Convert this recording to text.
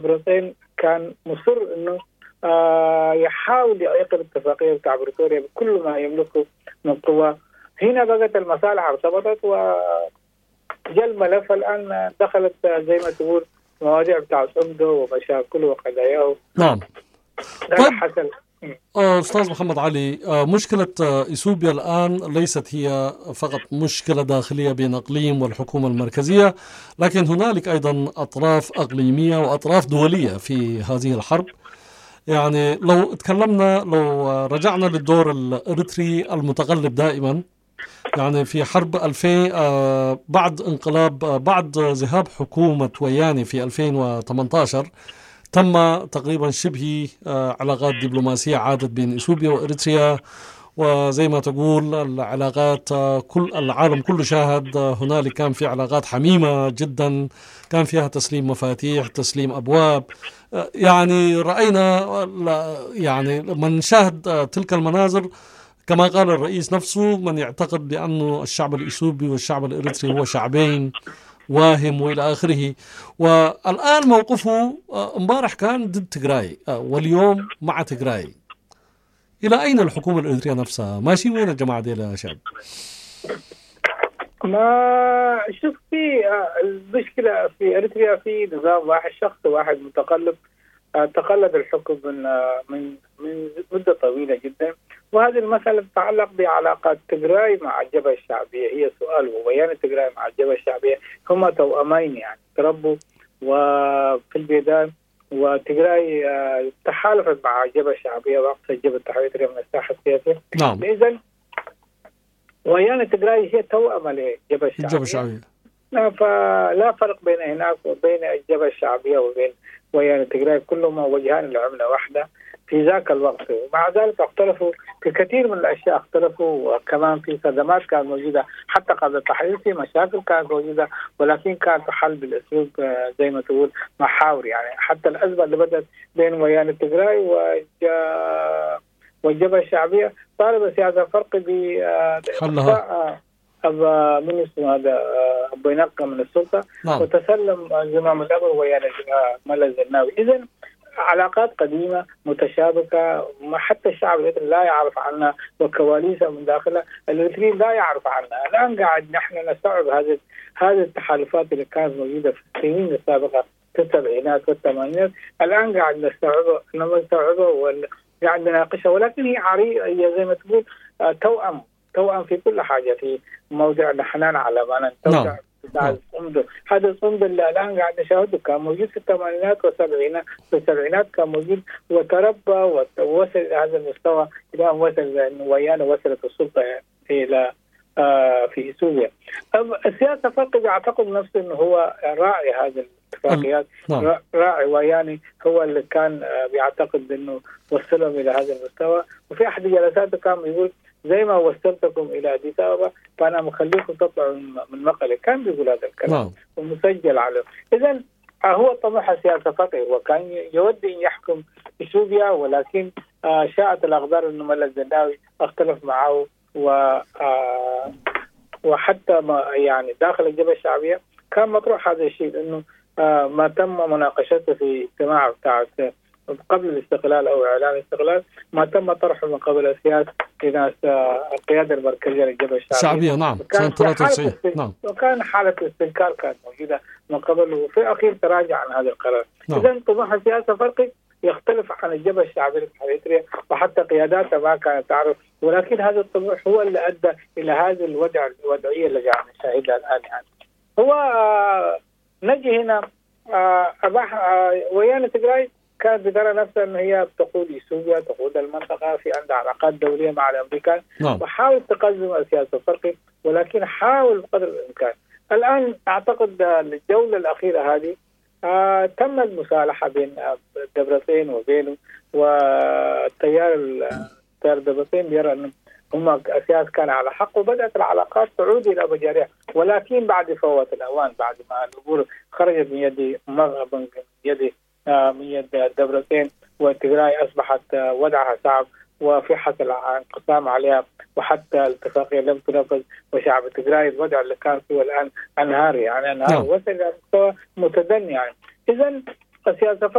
بريطانيا كان مصر انه يحاول يعيق الاتفاقيه بتاع بريطانيا بكل ما يملكه من قوى. هنا بقت المصالح ارتبطت وجاء الملف الان دخلت زي ما تقول مواضيع بتاع صمده ومشاكله وقضاياه. نعم. طيب حسن أستاذ محمد علي، مشكلة إثيوبيا الآن ليست هي فقط مشكلة داخلية بين إقليم والحكومة المركزية، لكن هنالك أيضا أطراف إقليمية وأطراف دولية في هذه الحرب. يعني لو رجعنا للدور الإريتري المتغلب دائما، يعني في حرب 2000 بعد انقلاب بعد ذهاب حكومة وياني في 2018 تم تقريبا شبه علاقات دبلوماسية عادت بين إثيوبيا وإريتريا، وزي ما تقول العلاقات كل العالم كله شاهد هنالك كان في علاقات حميمة جدا، كان فيها تسليم مفاتيح، تسليم أبواب. يعني رأينا يعني من شاهد تلك المناظر كما قال الرئيس نفسه من يعتقد بأنه الشعب الإثيوبي والشعب الإريتري هو شعبين واهم وإلى آخره. والآن موقفه امبارح كان ضد تجراي واليوم مع تجراي. إلى أين الحكومة الإريترية نفسها ماشي؟ وين الجماعة دي يا شعب؟ ما شوف في المشكلة في إريتريا في نظام واحد، شخص واحد متقلب تقلد الحكم من مدة طويلة جدا. وهذه المسألة تتعلق بعلاقات تجراي مع الجبهة الشعبية. هي سؤال وبيان تجراي مع الجبهة الشعبية هما توأمين يعني تربوا وفي البيدان، وتجراي تحالفت مع الجبهة الشعبية وقت الجبهة التحريرية من الساحة السياسية. نعم. إذن ويان تجراي هي توأمة للجبهة الشعبية. فلا فرق بين هناك وبين الجبهة الشعبية وبين ويان تجراي، كلهما وجهان لعملة واحدة في ذاك الوقت. ومع ذلك اختلفوا في كثير من الأشياء، اختلفوا وكمان في صدمات كانت موجودة حتى قبل التحرير، في مشاكل كانت موجودة ولكن كانت تحل بالأسلوب زي ما تقول محاور. يعني حتى الأزمة اللي بدأت بين ويان تجراي والجبهة الشعبية طالب سياسة فرق بحلها من اسمه هذا أبو ينقى من السلطة. نعم. وتسلم زمام الأمر ويانا ملا الزناوي. إذن علاقات قديمة متشابكة، حتى الشعب الإريتري لا يعرف عنها وكواليسها من داخلها الإريتريين لا يعرف عنها. الآن قاعد نحن نستوعب هذه التحالفات اللي كانت موجودة في السنين السابقة في السبعينات والثمانينات. الآن قاعد نستوعبها وقاعد نناقشها، ولكن هي زي ما تقول توأم في كل حاجة، في موضوع الحنان على ما نتوقع. هذا الصمد اللي الآن قاعد نشاهده كان موجود في الثمانينات والسبعينات. في السبعينات كان موجود وتربى ووصل إلى هذا المستوى إلى أن وصل أن ويانا وصلت السلطة إلى في إثيوبيا. السياسة فرق يعتقد نفسه أنه هو راعي هذه الاتفاقيات، راعي وياني هو اللي كان بيعتقد أنه وصلهم إلى هذا المستوى. وفي أحد جلساته كان يقول زي ما وصلتكم إلى أديس أبابا فأنا مخليكم تطلعوا من مقلة. كان بيقول هذا الكلام ومسجل عليه. إذن هو طموح سياسة فقه وكان يود أن يحكم إثيوبيا، ولكن شاءت الأقدار أنه ملا الزناوي اختلف معه وحتى يعني داخل الجبهة الشعبية كان مطروح هذا الشيء، أنه ما تم مناقشته في اجتماع بتاع قبل الاستقلال أو إعلان الاستقلال، ما تم طرحه من قبل السياسة لناس القيادة المركزية للجبهة الشعبية. نعم. سنة 93. نعم. وكان حالة استنكار كانت موجودة من قبل، وفي الأخير تراجع عن هذا القرار. إذن طموح السياسة فرقي يختلف عن الجبهة الشعبية الإريترية، وحتى قياداتها ما كانت تعرف، ولكن هذا الطموح هو اللي أدى إلى هذه الوضعية اللي قاعد نشاهدها الآن. يعني هو نجي هنا أباح ويانا تجراي كانت بترى نفسها أن هي تقود إثيوبيا، تقود المنطقة، في عندها علاقات دولية مع الأمريكان. وحاول تقزم السياسة الفرقي، ولكن حاول بقدر الإمكان. الآن أعتقد الجولة الأخيرة هذه تم المصالحة بين دبرتين وبينه، والتيار دبرتين يرى أن هم السياسة كان على حق، وبدأت العلاقات تعود إلى مجاريها، ولكن بعد فوات الأوان، بعد ما الأمور خرجت من يد دبرتين وتجراي أصبحت وضعها صعب وفي حصل انقسام عليها، وحتى الاتفاقية لم تنفذ، وشعب تجراي الوضع اللي كان فيه الآن أنهار، يعني أنهار وصل إلى مستوى متدني. يعني إذن السياسة.